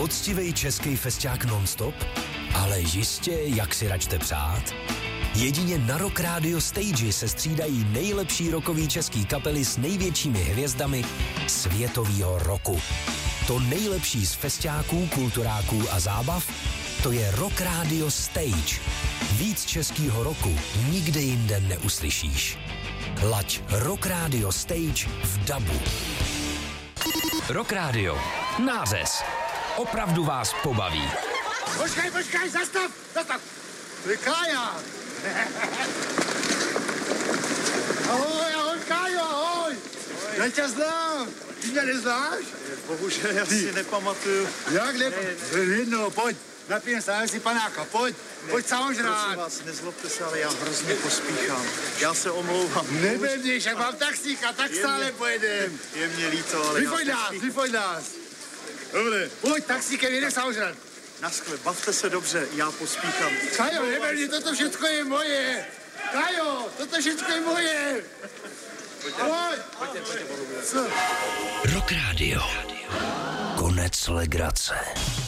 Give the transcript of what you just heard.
Poctivej český festiák non-stop? Ale jistě, jak si račte přát? Jedině na Rock Radio Stage se střídají nejlepší rockový český kapely s největšími hvězdami světovýho roku. To nejlepší z festiáků, kulturáků a zábav, to je Rock Radio Stage. Víc českýho roku nikde jinde neuslyšíš. Laď Rock Radio Stage v dabu. Rock Radio. Nářez. Opravdu vás pobaví. Počkej, zastav! To je Kája! Ahoj, Kájo, ahoj! Já tě znám! Ty mě neznáš? Bohužel, já si nepamatuju. Jak no, pojď, napijeme se, si panáka, pojď sám žrát. Prosím vás, nezlobte se, ale já hrozně pospíchám. Já se omlouvám. Nebevníš, jak mám taxíka, tak stále pojedem. Je mě líto, ale Vyfoď nás. Dobře. Pojď, taxíkem, jedeš sám žrát. Naschle, bavte se dobře, já pospíchám. Kajo, nebevní, toto všechno je moje. Kajo, toto všechno je moje. Pojďte. Rock Radio. Konec legrace.